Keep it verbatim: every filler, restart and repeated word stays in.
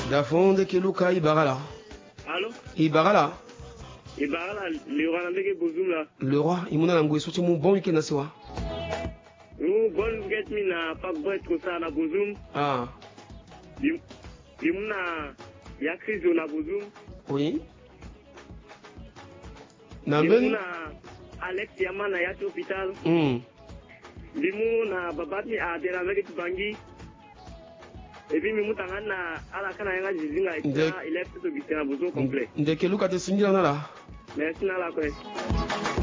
Dafonde ke luka Ibarala. Allô? Ibarala. Ibarala, le roi n'andeke bozum là. Le roi, il m'a dit que mon bon week-end à soi. Nous, bon week-end, mina pas bon être ça na bozum. Ah. Bimuna, ya crise na bozum. Oui. Namben. Bimuna, Alex Yamana ya hôpital. Hmm. Bimuna, babati a de la mec bangi. Et puis, nous avons à la canne à Jizinga, il est tout au complet. De quel cas de single là? Merci, Nala.